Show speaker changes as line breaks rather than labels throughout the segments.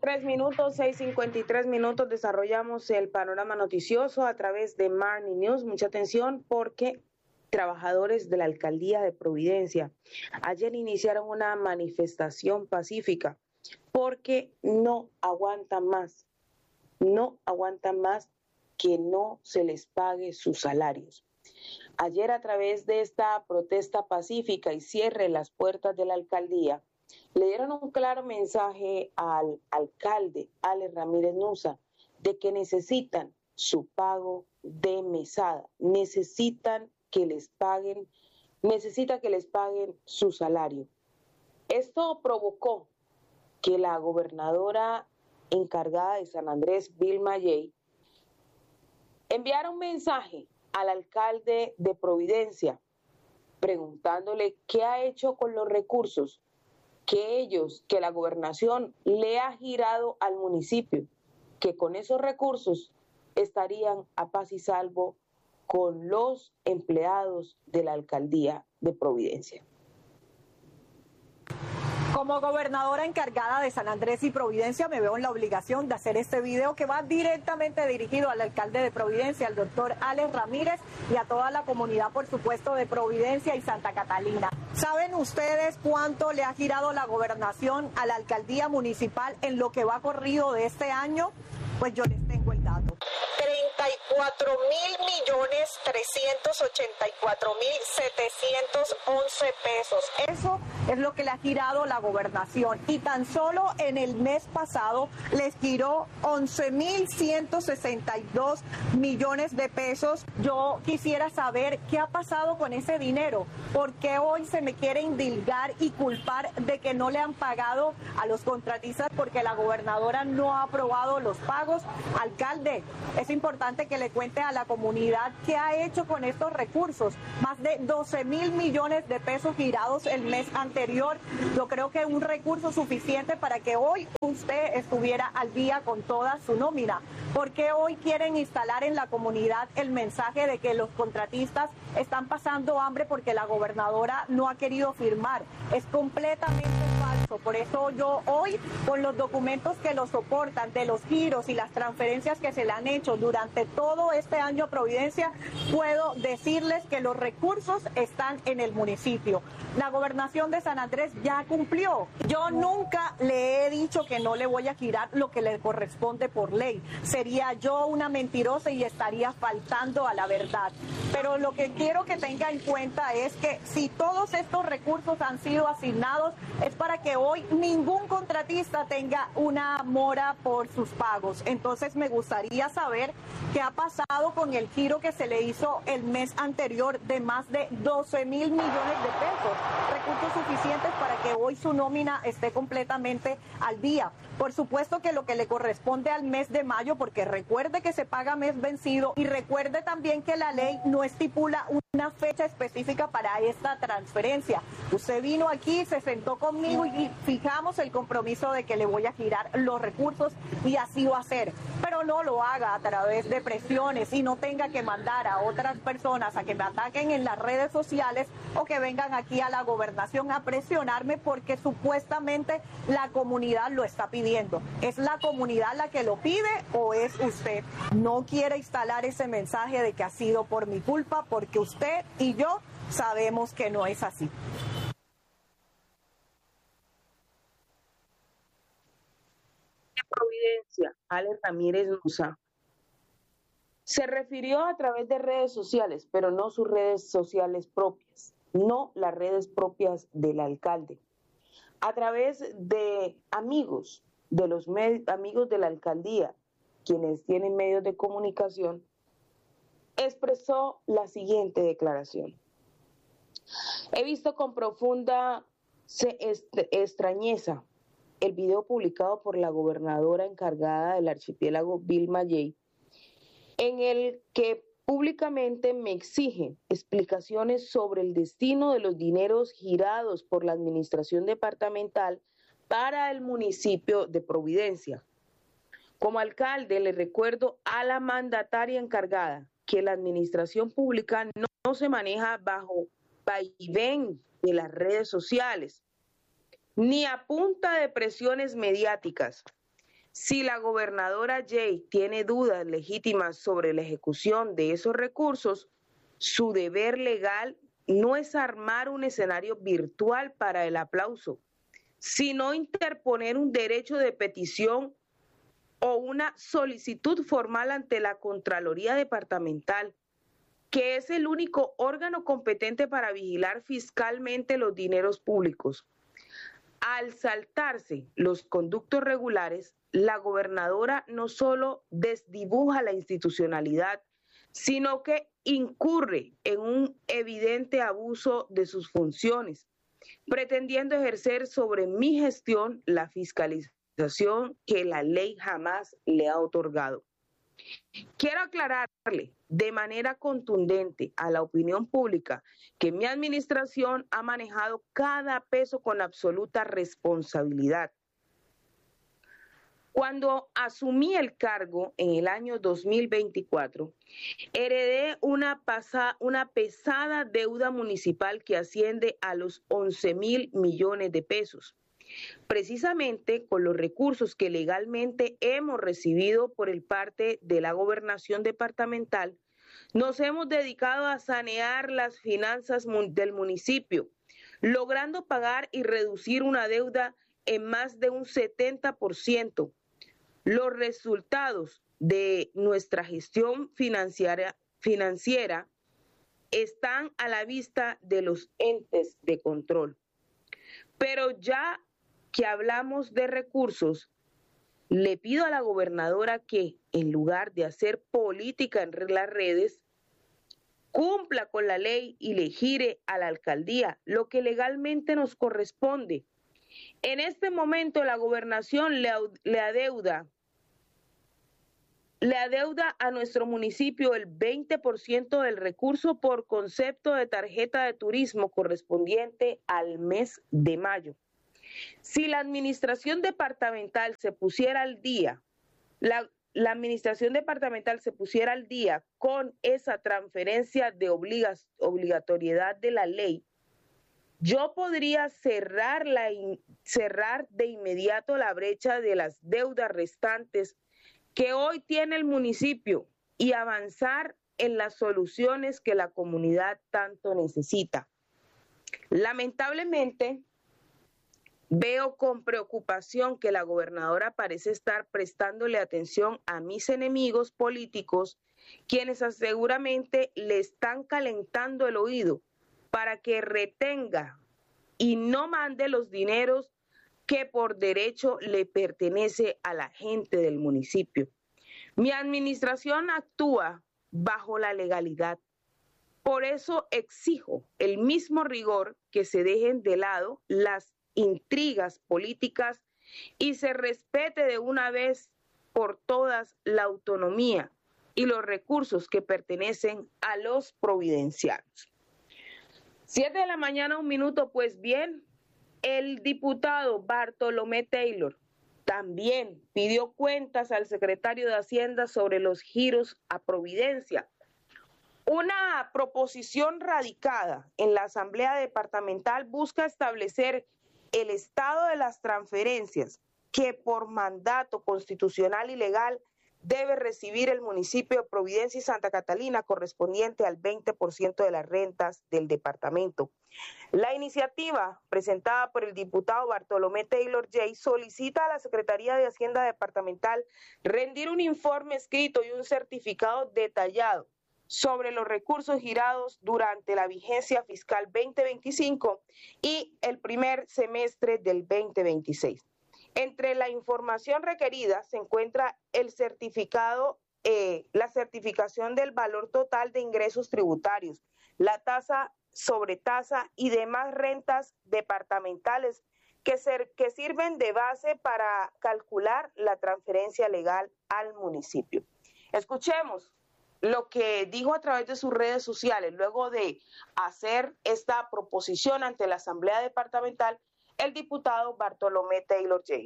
6:53, 6:53, desarrollamos el panorama noticioso a través de Marni News. Mucha atención porque trabajadores de la alcaldía de Providencia ayer iniciaron una manifestación pacífica porque no aguantan más que no se les pague sus salarios. Ayer, a través de esta protesta pacífica y cierre las puertas de la alcaldía, le dieron un claro mensaje al alcalde Alex Ramírez Nussa de que necesitan su pago de mesada, necesita que les paguen su salario. Esto provocó que la gobernadora encargada de San Andrés, Vilma Yey, enviara un mensaje al alcalde de Providencia preguntándole qué ha hecho con los recursos que la gobernación le ha girado al municipio, que con esos recursos estarían a paz y salvo con los empleados de la alcaldía de Providencia.
Como gobernadora encargada de San Andrés y Providencia, me veo en la obligación de hacer este video que va directamente dirigido al alcalde de Providencia, al doctor Alex Ramírez, y a toda la comunidad, por supuesto, de Providencia y Santa Catalina. ¿Saben ustedes cuánto le ha girado la gobernación a la alcaldía municipal en lo que va corrido de este año? Pues yo les tengo el dato. 34.384.711 pesos. Eso es lo que le ha girado la gobernación. Y tan solo en el mes pasado les giró 11.162 millones de pesos. Yo quisiera saber qué ha pasado con ese dinero. ¿Por qué hoy se me quiere indilgar y culpar de que no le han pagado a los contratistas porque la gobernadora no ha aprobado los pagos? Alcalde, es importante que le cuente a la comunidad qué ha hecho con estos recursos. Más de 12.000 millones de pesos girados el mes anterior. Yo creo que un recurso suficiente para que hoy usted estuviera al día con toda su nómina. ¿Por qué hoy quieren instalar en la comunidad el mensaje de que los contratistas están pasando hambre porque la gobernadora no ha querido firmar? Es completamente falso. Por eso yo hoy, con los documentos que lo soportan de los giros y las transferencias que se le han hecho durante todo este año a Providencia, puedo decirles que los recursos están en el municipio. La gobernación de San Andrés ya cumplió. Yo nunca le he dicho que no le voy a girar lo que le corresponde por ley. Sería yo una mentirosa y estaría faltando a la verdad. Pero lo que quiero que tenga en cuenta es que si todos estos recursos han sido asignados es para que hoy ningún contratista tenga una mora por sus pagos. Entonces me gustaría saber qué ha pasado con el giro que se le hizo el mes anterior de más de 12.000 millones de pesos. Recursos suficientes para que hoy su nómina esté completamente al día. Por supuesto que lo que le corresponde al mes de mayo, porque recuerde que se paga mes vencido y recuerde también que la ley no estipula una fecha específica para esta transferencia. Usted vino aquí, se sentó conmigo y fijamos el compromiso de que le voy a girar los recursos y así va a ser. Pero no lo haga a través de presiones y no tenga que mandar a otras personas a que me ataquen en las redes sociales o que vengan aquí a la gobernación a presionarme porque supuestamente la comunidad lo está pidiendo. ¿Es la comunidad la que lo pide o es usted? No quiere instalar ese mensaje de que ha sido por mi culpa, porque usted y yo sabemos que no es así.
Providencia, Alex Ramírez Nussa, se refirió a través de redes sociales, pero no sus redes sociales propias, no las redes propias del alcalde. A través de amigos, de los amigos de la alcaldía, quienes tienen medios de comunicación, expresó la siguiente declaración. He visto con profunda extrañeza el video publicado por la gobernadora encargada del archipiélago, Vilma Yey, en el que públicamente me exige explicaciones sobre el destino de los dineros girados por la administración departamental para el municipio de Providencia. Como alcalde, le recuerdo a la mandataria encargada que la administración pública no se maneja bajo vaivén de las redes sociales, ni a punta de presiones mediáticas. Si la gobernadora Jay tiene dudas legítimas sobre la ejecución de esos recursos, su deber legal no es armar un escenario virtual para el aplauso, sino interponer un derecho de petición o una solicitud formal ante la Contraloría Departamental, que es el único órgano competente para vigilar fiscalmente los dineros públicos. Al saltarse los conductos regulares, la gobernadora no solo desdibuja la institucionalidad, sino que incurre en un evidente abuso de sus funciones, pretendiendo ejercer sobre mi gestión la fiscalización que la ley jamás le ha otorgado. Quiero aclararle de manera contundente a la opinión pública que mi administración ha manejado cada peso con absoluta responsabilidad. Cuando asumí el cargo en el año 2024, heredé una pesada deuda municipal que asciende a los 11.000 millones de pesos. Precisamente con los recursos que legalmente hemos recibido por el parte de la gobernación departamental, nos hemos dedicado a sanear las finanzas del municipio, logrando pagar y reducir una deuda en más de un 70%. Los resultados de nuestra gestión financiera están a la vista de los entes de control. Pero ya que hablamos de recursos, le pido a la gobernadora que, en lugar de hacer política en las redes, cumpla con la ley y le gire a la alcaldía lo que legalmente nos corresponde. En este momento la gobernación le adeuda a nuestro municipio el 20% del recurso por concepto de tarjeta de turismo correspondiente al mes de mayo. Si la administración departamental se pusiera al día, la administración departamental se pusiera al día con esa transferencia de obligatoriedad de la ley, yo podría cerrar de inmediato la brecha de las deudas restantes que hoy tiene el municipio y avanzar en las soluciones que la comunidad tanto necesita. Lamentablemente, veo con preocupación que la gobernadora parece estar prestándole atención a mis enemigos políticos, quienes seguramente le están calentando el oído para que retenga y no mande los dineros que por derecho le pertenece a la gente del municipio. Mi administración actúa bajo la legalidad. Por eso exijo el mismo rigor, que se dejen de lado las intrigas políticas y se respete de una vez por todas la autonomía y los recursos que pertenecen a los providencianos. 7 de la mañana, 1 minuto. Pues bien, el diputado Bartolomé Taylor también pidió cuentas al secretario de Hacienda sobre los giros a Providencia. Una proposición radicada en la Asamblea Departamental busca establecer el estado de las transferencias que por mandato constitucional y legal debe recibir el municipio de Providencia y Santa Catalina, correspondiente al 20% de las rentas del departamento. La iniciativa presentada por el diputado Bartolomé Taylor Jay solicita a la Secretaría de Hacienda Departamental rendir un informe escrito y un certificado detallado sobre los recursos girados durante la vigencia fiscal 2025 y el primer semestre del 2026. Entre la información requerida se encuentra el certificado, la certificación del valor total de ingresos tributarios, la tasa sobre tasa y demás rentas departamentales que sirven de base para calcular la transferencia legal al municipio. Escuchemos lo que dijo a través de sus redes sociales luego de hacer esta proposición ante la Asamblea Departamental el diputado Bartolomé Taylor Jay.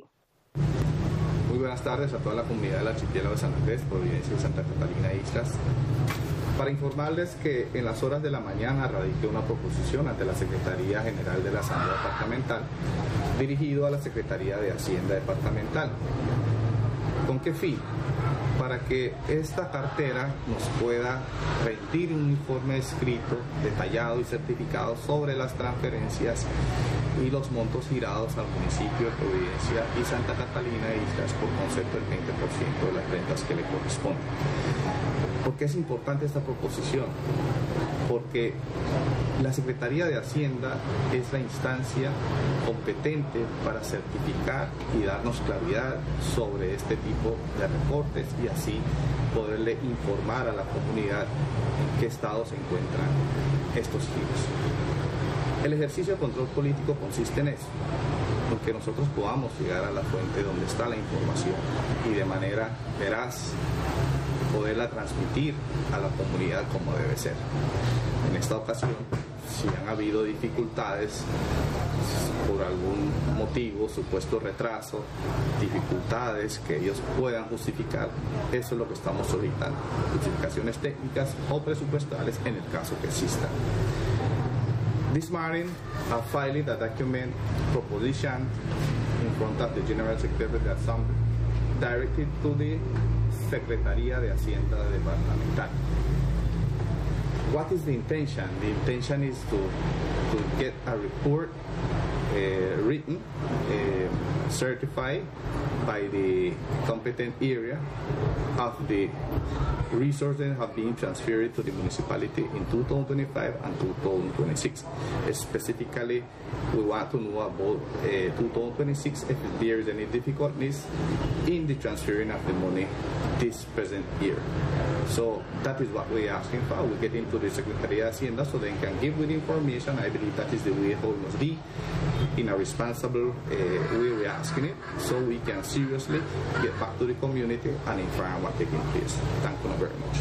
Muy buenas tardes a toda la comunidad del archipiélago de San Andrés, Providencia y Santa Catalina Islas. Para informarles que en las horas de la mañana radiqué una proposición ante la Secretaría General de la Asamblea Departamental dirigido a la Secretaría de Hacienda Departamental. ¿Con qué fin? Para que esta cartera nos pueda rendir un informe escrito, detallado y certificado sobre las transferencias y los montos girados al municipio de Providencia y Santa Catalina e Islas por concepto del 20% de las rentas que le corresponden. ¿Por qué es importante esta proposición? Porque la Secretaría de Hacienda es la instancia competente para certificar y darnos claridad sobre este tipo de reportes y así poderle informar a la comunidad en qué estado se encuentran estos giros. El ejercicio de control político consiste en eso, en que nosotros podamos llegar a la fuente donde está la información y de manera veraz poderla transmitir a la comunidad como debe ser. En esta ocasión, si han habido dificultades por algún motivo, supuesto retraso, dificultades que ellos puedan justificar, eso es lo que estamos solicitando, justificaciones técnicas o presupuestales en el caso que existan. This morning, I filed a document proposition in front of the General Secretary of the Assembly directed to the Secretaría de Hacienda Departamental. What is the intention? The intention is to get a report written, certified by the competent area of the resources have been transferred to the municipality in 2025 and 2026. Specifically, we want to know about 2026 if there is any difficulties in the transferring of the money this present year. So that is what we're asking for. We get into the Secretary of Hacienda so they can give with information. I believe that is the way how it must be. In a responsible way we're asking it, so we can seriously get back to the community and inform what's taking place. Thank you very much.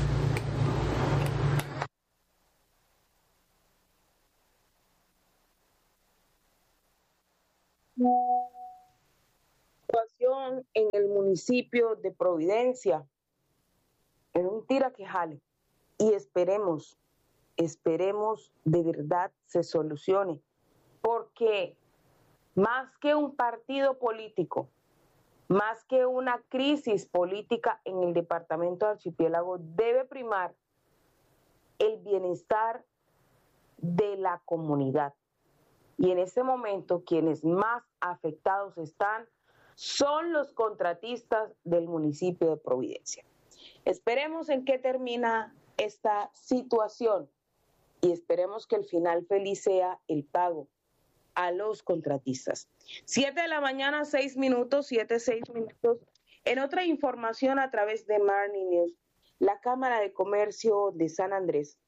Situación en el municipio de Providencia, en un tira que jale, y esperemos de verdad se solucione, porque más que un partido político, más que una crisis política en el departamento de Archipiélago, debe primar el bienestar de la comunidad. Y en este momento, quienes más afectados están son los contratistas del municipio de Providencia. Esperemos en qué termina esta situación y esperemos que el final feliz sea el pago a los contratistas. 7 de la mañana, 6 minutos, 7:06 minutos. En otra información a través de Marni News, la Cámara de Comercio de San Andrés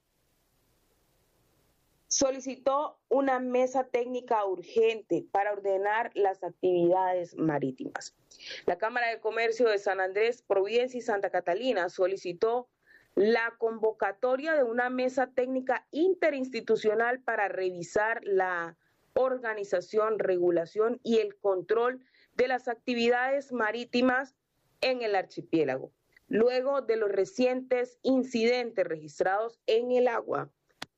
solicitó una mesa técnica urgente para ordenar las actividades marítimas. La Cámara de Comercio de San Andrés, Providencia y Santa Catalina solicitó la convocatoria de una mesa técnica interinstitucional para revisar la organización, regulación y el control de las actividades marítimas en el archipiélago, luego de los recientes incidentes registrados en el agua.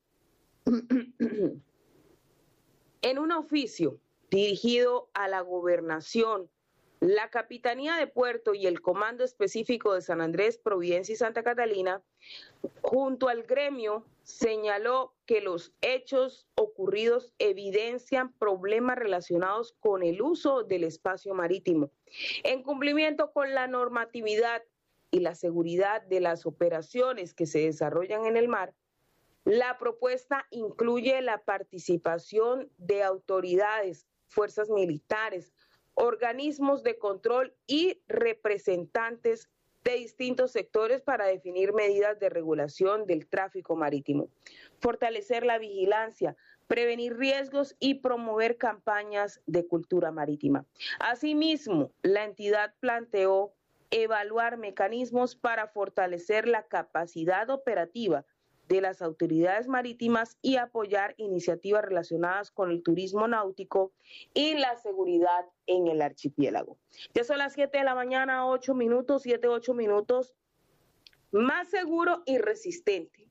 En un oficio dirigido a la Gobernación, la Capitanía de Puerto y el Comando Específico de San Andrés, Providencia y Santa Catalina, junto al gremio, señaló que los hechos ocurridos evidencian problemas relacionados con el uso del espacio marítimo, en cumplimiento con la normatividad y la seguridad de las operaciones que se desarrollan en el mar. La propuesta incluye la participación de autoridades, fuerzas militares, organismos de control y representantes de distintos sectores para definir medidas de regulación del tráfico marítimo, fortalecer la vigilancia, prevenir riesgos y promover campañas de cultura marítima. Asimismo, la entidad planteó evaluar mecanismos para fortalecer la capacidad operativa de las autoridades marítimas y apoyar iniciativas relacionadas con el turismo náutico y la seguridad en el archipiélago. Ya son las 7 de la mañana, 8 minutos, 7-8 minutos. Más seguro y resistente.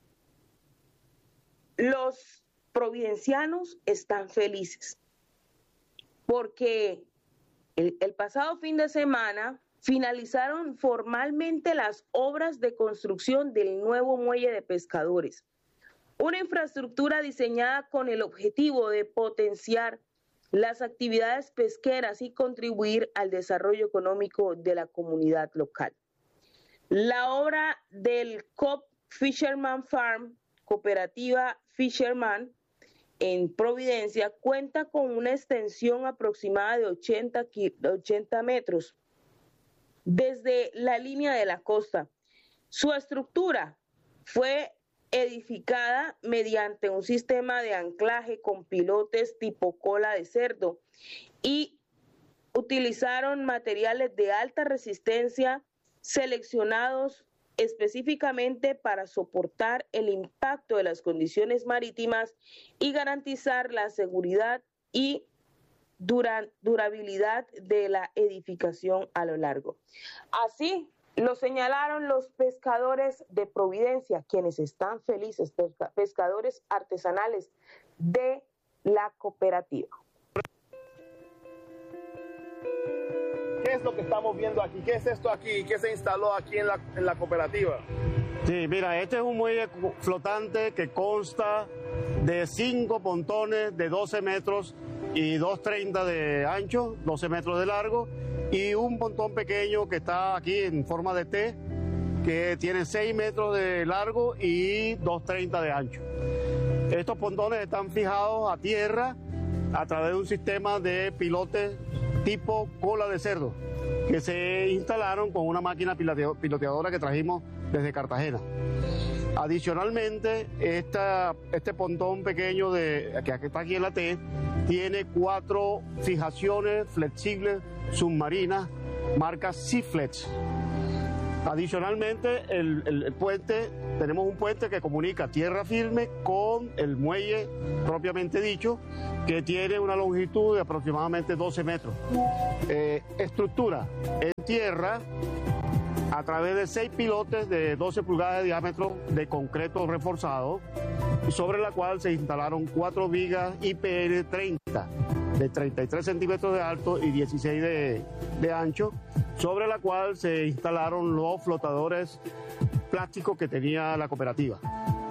Los providencianos están felices porque el pasado fin de semana finalizaron formalmente las obras de construcción del nuevo muelle de pescadores, una infraestructura diseñada con el objetivo de potenciar las actividades pesqueras y contribuir al desarrollo económico de la comunidad local. La obra del Coop Fisherman Farm, cooperativa Fisherman, en Providencia, cuenta con una extensión aproximada de 80 metros desde la línea de la costa. Su estructura fue edificada mediante un sistema de anclaje con pilotes tipo cola de cerdo y utilizaron materiales de alta resistencia seleccionados específicamente para soportar el impacto de las condiciones marítimas y garantizar la seguridad y durabilidad de la edificación a lo largo. Así lo señalaron los pescadores de Providencia, quienes están felices, pescadores artesanales de la cooperativa.
¿Qué es lo que estamos viendo aquí? ¿Qué es esto aquí? ¿Qué se instaló aquí en la cooperativa?
Sí, mira, este es un muelle flotante que consta de 5 pontones de 12 metros y 2,30 de ancho, 12 metros de largo, y un pontón pequeño que está aquí en forma de T, que tiene 6 metros de largo y 2,30 de ancho. Estos pontones están fijados a tierra a través de un sistema de pilotes tipo cola de cerdo, que se instalaron con una máquina piloteadora que trajimos desde Cartagena. Adicionalmente, este pontón pequeño que está aquí en la T tiene 4 fijaciones flexibles submarinas marca Seaflex. Adicionalmente, el puente, tenemos un puente que comunica tierra firme con el muelle propiamente dicho, que tiene una longitud de aproximadamente 12 metros. Estructura en tierra a través de 6 pilotes de 12 pulgadas de diámetro de concreto reforzado, sobre la cual se instalaron 4 vigas IPN 30 de 33 centímetros de alto y 16 de ancho, sobre la cual se instalaron los flotadores plásticos que tenía la cooperativa.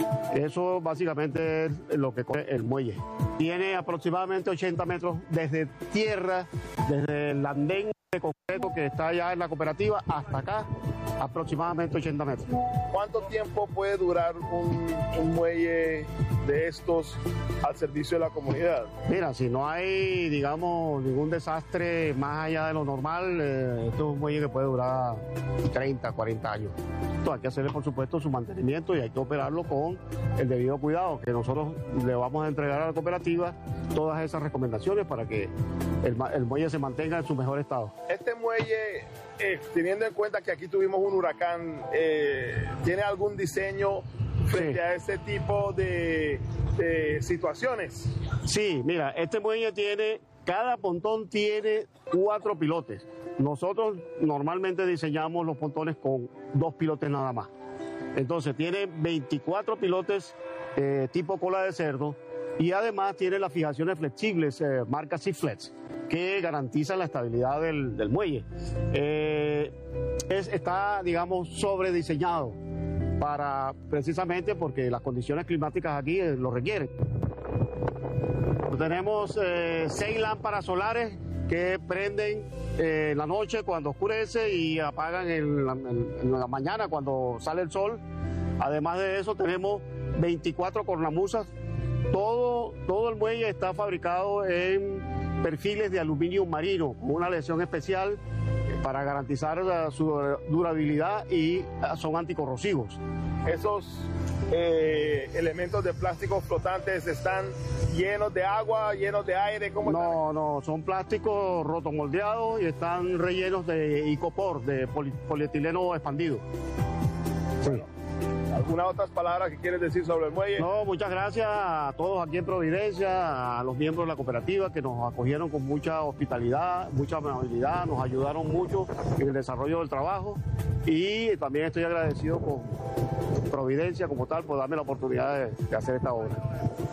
Eso básicamente es lo que corre el muelle. Tiene aproximadamente 80 metros desde tierra, desde el andén de concreto que está allá en la cooperativa hasta acá, aproximadamente 80 metros.
¿Cuánto tiempo puede durar un muelle de estos al servicio de la comunidad?
Mira, si no hay, digamos, ningún desastre más allá de lo normal, esto es un muelle que puede durar 30, 40 años. Esto hay que hacerle, por supuesto, su mantenimiento y hay que operarlo con el debido cuidado, que nosotros le vamos a entregar a la cooperativa todas esas recomendaciones para que el muelle se mantenga en su mejor estado.
Este muelle, teniendo en cuenta que aquí tuvimos un huracán, ¿tiene algún diseño frente a ese tipo de situaciones?
Sí, mira, este muelle cada pontón tiene 4 pilotes. Nosotros normalmente diseñamos los pontones con 2 pilotes nada más. Entonces tiene 24 pilotes tipo cola de cerdo y además tiene las fijaciones flexibles marca Seaflex, que garantizan la estabilidad del muelle. Está, digamos, sobrediseñado precisamente porque las condiciones climáticas aquí lo requieren. Tenemos 6 lámparas solares que prenden en la noche cuando oscurece y apagan en la mañana cuando sale el sol. Además de eso tenemos 24 cornamusas. Todo el muelle está fabricado en perfiles de aluminio marino, con una aleación especial para garantizar su durabilidad y son anticorrosivos.
Esos elementos de plástico flotantes están llenos de agua, llenos de aire. ¿Cómo están?
No, son plásticos rotomoldeados y están rellenos de icopor, de polietileno expandido. Sí.
¿Algunas otras palabras que quieres decir sobre el muelle?
No, muchas gracias a todos aquí en Providencia, a los miembros de la cooperativa que nos acogieron con mucha hospitalidad, mucha amabilidad, nos ayudaron mucho en el desarrollo del trabajo y también estoy agradecido con Providencia como tal por darme la oportunidad de hacer esta obra.